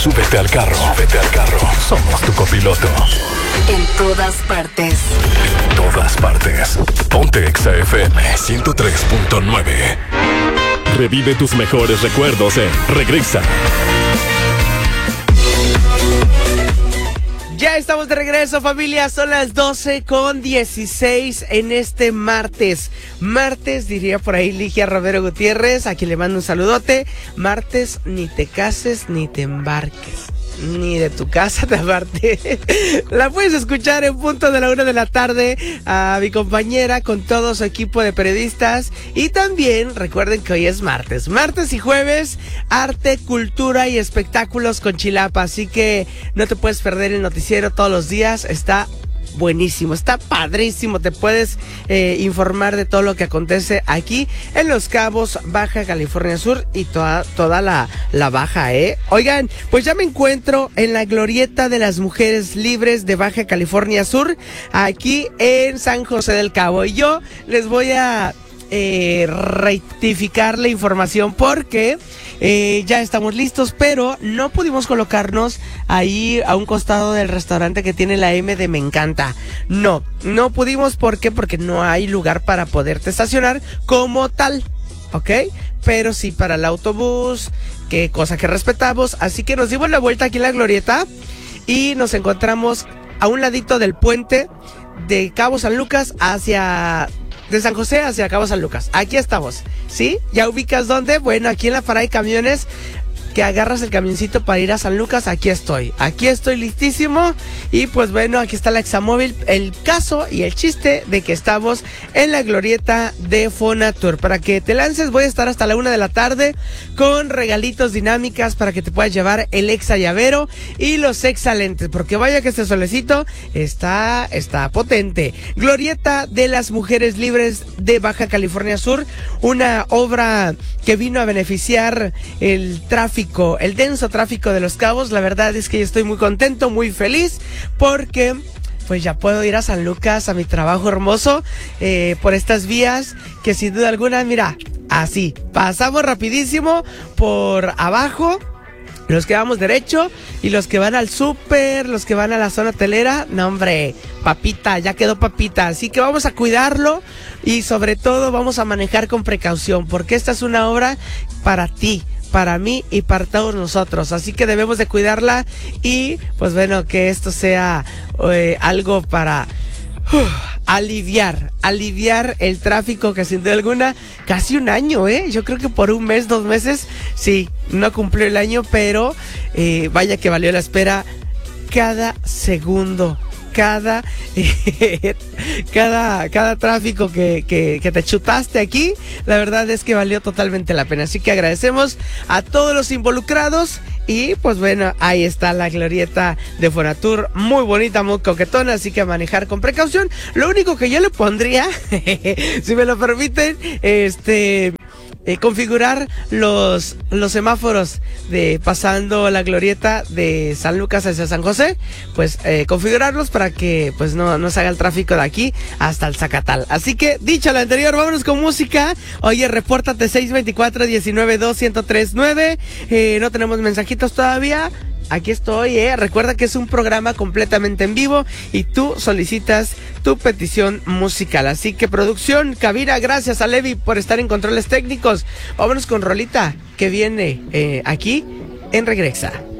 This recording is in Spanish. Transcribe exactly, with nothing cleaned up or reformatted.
súbete al carro. Súbete al carro. Somos tu copiloto. En todas partes. En todas partes. Ponte Exa F M ciento tres punto nueve. Revive tus mejores recuerdos en Regresa. Ya estamos de regreso, familia. Son las doce con dieciséis en este martes. Martes, diría por ahí Ligia Romero Gutiérrez, a quien le mando un saludote. Martes, ni te cases ni te embarques. Ni de tu casa te aparte. La puedes escuchar en punto de la una de la tarde a mi compañera con todo su equipo de periodistas. Y también recuerden que hoy es martes. Martes y jueves, arte, cultura y espectáculos con Chilapa. Así que no te puedes perder el noticiero todos los días. Está buenísimo, está padrísimo. Te puedes eh, informar de todo lo que acontece aquí en Los Cabos, Baja California Sur y toda, toda la, la Baja, ¿eh? Oigan, pues ya me encuentro en la glorieta de las mujeres libres de Baja California Sur, aquí en San José del Cabo. Y yo les voy a eh, rectificar la información porque Eh, ya estamos listos, pero no pudimos colocarnos ahí a un costado del restaurante que tiene la M de Me Encanta. No, no pudimos. ¿Por qué? Porque no hay lugar para poderte estacionar como tal, ¿ok? Pero sí para el autobús, que cosa que respetamos. Así que nos dimos la vuelta aquí en la glorieta y nos encontramos a un ladito del puente de Cabo San Lucas hacia... de San José hacia Cabo San Lucas. Aquí estamos, ¿sí? ¿Ya ubicas dónde? Bueno, aquí en la parada de camiones, que agarras el camioncito para ir a San Lucas. Aquí estoy, aquí estoy listísimo. Y pues bueno, aquí está la Examóvil. El caso y el chiste de que estamos en la glorieta de Fonatur. Para que te lances, voy a estar hasta la una de la tarde con regalitos, dinámicas para que te puedas llevar el Exa llavero y los Exa lentes, porque vaya que este solecito está, está potente. Glorieta de las mujeres libres de Baja California Sur, una obra que vino a beneficiar el tráfico, el denso tráfico de Los Cabos. La verdad es que yo estoy muy contento, muy feliz, porque pues ya puedo ir a San Lucas, a mi trabajo hermoso, eh, por estas vías que sin duda alguna, mira, así, pasamos rapidísimo por abajo. Los que vamos derecho y los que van al súper, los que van a la zona hotelera, no hombre, papita, ya quedó papita. Así que vamos a cuidarlo y sobre todo vamos a manejar con precaución, porque esta es una obra para ti, para mí y para todos nosotros. Así que debemos de cuidarla y pues bueno, que esto sea eh, algo para... Uh, aliviar, aliviar el tráfico que sin duda alguna, casi un año, ¿eh? Yo creo que por un mes, dos meses, sí, no cumplió el año, pero eh, vaya que valió la espera cada segundo, cada, eh, cada, cada tráfico que, que, que te chutaste aquí. La verdad es que valió totalmente la pena. Así que agradecemos a todos los involucrados. Y pues bueno, ahí está la glorieta de Fonatur, muy bonita, muy coquetona, así que a manejar con precaución. Lo único que yo le pondría, si me lo permiten, este... Eh, configurar los, los semáforos de pasando la glorieta de San Lucas hacia San José, pues eh, configurarlos para que pues no, no se haga el tráfico de aquí hasta el Zacatal. Así que, dicho lo anterior, vámonos con música. Oye, repórtate seis dos cuatro, uno nueve dos, uno cero tres nueve. Eh, no tenemos mensajitos todavía. Aquí estoy, eh. Recuerda que es un programa completamente en vivo y tú solicitas tu petición musical. Así que producción, cabina, gracias a Levi por estar en controles técnicos. Vámonos con rolita que viene eh, aquí en Regresa.